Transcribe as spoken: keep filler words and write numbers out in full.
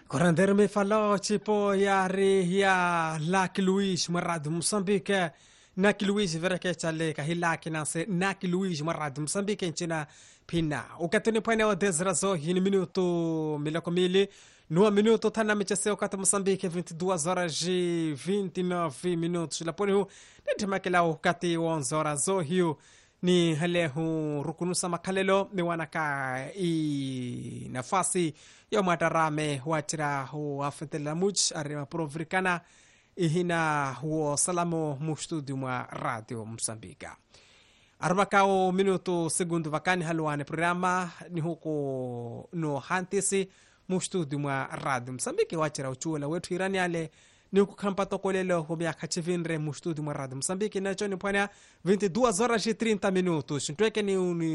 Corandere me falou tipo yari ya Lucky Luís marado Moçambique. Lucky Luís vera que chale ka hilaki nase Lucky Luís marado Moçambique nchina pina. Ukatuni pwene wa desrazo hini minuto miloko mili. Nua minuto tana mechese wakati Moçambique vinte e duas horas e vinte e nove minutos. Laponi hu nitimake wakati wa onze horas zo hiyo ni hale hu rukunusa makalelo ni wanaka i nafasi ya madarame watira hu afetela much arima provrikana ihina huo salamo mu studio mwa radio Msambika armakao minuto segundo vakani haluane programa ni huko no hantisi mu studio mwa radio Msambika watira uchula wetu irani ale ni kukampa tokolelo ho miaka chivinre mu studio mwa radio Msambiki na choni pwana vinte e duas horas e trinta minutos. Ntweke ni